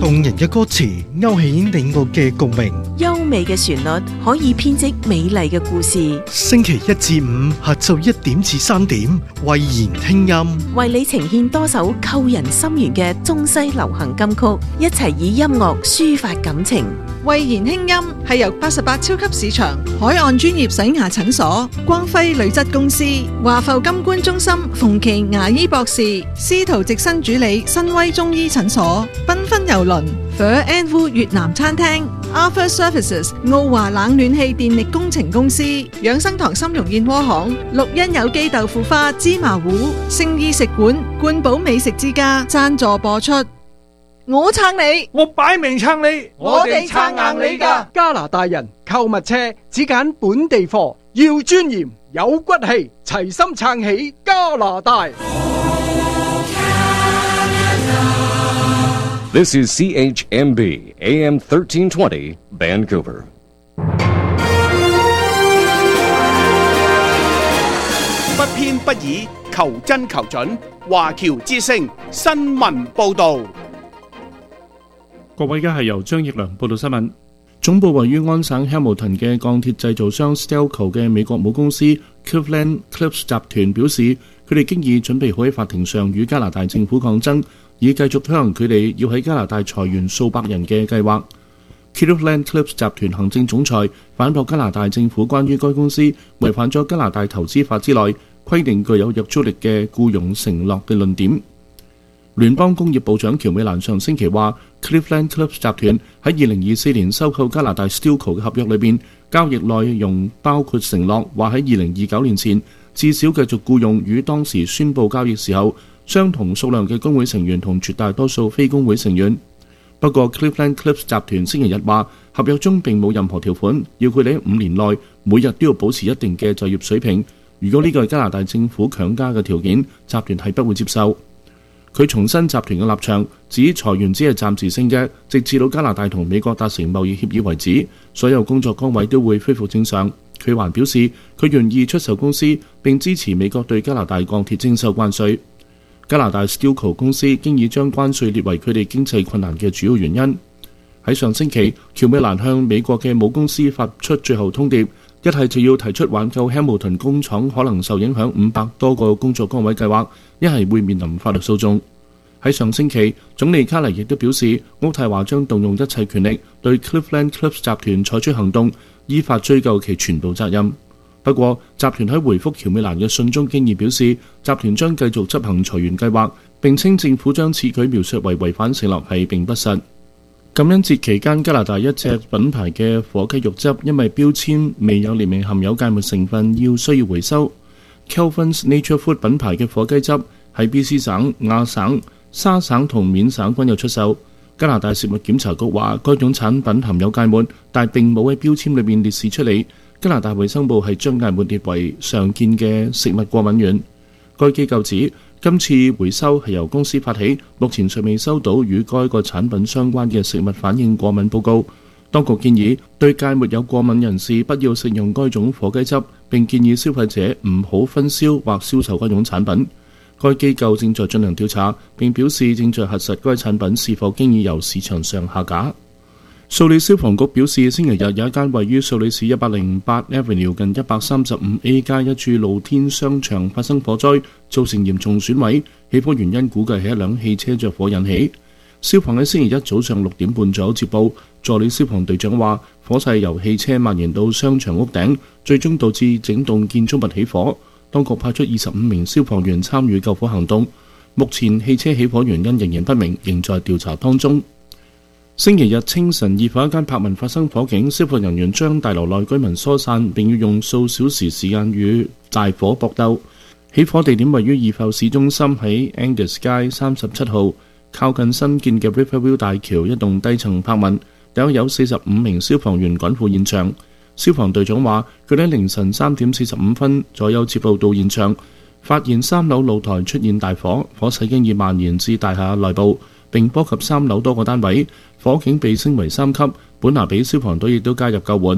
動人嘅歌詞勾起你我嘅共鳴， 優美嘅旋律可以編織美麗嘅故事。 星期一至五下晝1點至3點，慧言聽音， 為你呈現多首扣人心弦嘅中西流行金曲，一齊以音樂抒發感情。 慧言輕音係由88超級市場、海岸專業洗牙診所、光輝鋁質公司、華埠金冠中心、馮琦牙醫博士、司徒直新主理新威中醫診所、繽紛郵輪、Phở and Vu 越南餐廳、Arthur Services 奧華冷暖氣電力工程公司、養生堂參茸燕窩行、綠茵有機豆腐花芝麻糊、聖意食館、冠寶美食之家贊助播出。我撐你， 我擺明撐你， 我哋撐硬你㗎。 加拿大人購物車只揀本地貨，要尊嚴有骨氣，齊心撐起加拿大。 This is CHMB AM 1320 Vancouver. 不偏不倚，求真求準。華僑之聲新聞報導。 各位，而家係由張奕良報道新聞。總部位於安省 Hamilton 嘅鋼鐵製造商 Stelco 嘅美國母公司 Cleveland-Cliffs 集團表示，佢哋經已準備好喺法庭上與加拿大政府抗爭，以繼續推行佢哋要喺加拿大裁員數百人嘅計劃。Cleveland-Cliffs 集團行政總裁反駁加拿大政府關於該公司違反咗加拿大投資法之內規定具有約束力嘅僱傭承諾嘅論點。聯邦工業部長喬美蘭上星期話 Cleveland-Cliffs 集團喺2024年收購加拿大 Stelco 嘅合約裏邊，交易內容包括承諾話喺2029年前至少繼續僱用與當時宣布交易時候相同數量嘅工會成員同絕大多數非工會成員。不過 Cleveland-Cliffs 集團星期日話，合約中並冇任何條款要佢哋喺5年內每日都要保持一定嘅就業水平。如果呢個係加拿大政府強加嘅條件，集團係不會接受。佢重申集團嘅立場，指裁員只係暫時性嘅，直至到加拿大同美國達成貿易協議為止，所有工作崗位都會恢復正常。佢還表示，佢願意出售公司並支持美國對加拿大鋼鐵徵收關稅。加拿大 Stelco 公司經已將關稅列為佢哋經濟困難嘅主要原因。喺上星期，喬美蘭向美國嘅母公司發出最後通牒，一係就要提出挽救 Hamilton 工廠可能受影響500多個工作崗位計劃，一係會面臨法律訴訟。喺上星期，總理卡尼亦都表示，渥太華將動用一切權力對 Cleveland-Cliffs 集團採取行動，依法追究其全部責任。不過，集團喺回覆喬美蘭嘅信中經已表示，集團將繼續執行裁員計劃，並稱政府將此舉描述為違反承諾係並不實。感恩節期間，加拿大一隻品牌嘅火雞肉汁因為標籤未有列明含有芥末成分，需要回收。Kelvin's Nature Food 品牌嘅火雞汁喺 BC 省、亞省、沙省同緬省均有出售。加拿大食物檢查局話，該種產品含有芥末，但並冇喺標籤裏面列示出嚟。加拿大衛生部係將芥末列為常見嘅食物過敏源。該機構指，今次回收係由公司發起，目前尚未收到與該個產品相關嘅食物反應過敏報告。當局建議對芥末有過敏人士不要食用該種火雞汁，並建議消費者唔好分銷或銷售該種產品。該機構正在進行調查，並表示正在核實該產品是否經已由市場上下架。素里消防局表示，星期日有一間位於素里市108 Avenue 近135A 街一處露天商場發生火災，造成嚴重損毀。起火原因估計係一輛汽車着火引起。消防喺星期一早上6點半左右接報，助理消防隊長話，火勢由汽車蔓延到商場屋頂，最終導致整棟建築物起火。當局派出25名消防員參與救火行動。目前汽車起火原因仍然不明，仍在調查當中。星期日清晨，二房一間柏文發生火警，消防人員將大樓內居民疏散，並要用數小時時間與大火搏鬥。起火地點位於二埠市中心，喺 Angus 街37號，靠近新建嘅 Riverview 大橋一棟低層柏文。大約有45名消防員趕赴現場。消防隊長話，佢哋喺凌晨3點45分左右接報到現場，發現3樓露台出現大火，火勢經已蔓延至大廈內部，並波及3樓多個單位，火警被升為3級。本拿比消防隊亦都加入救援。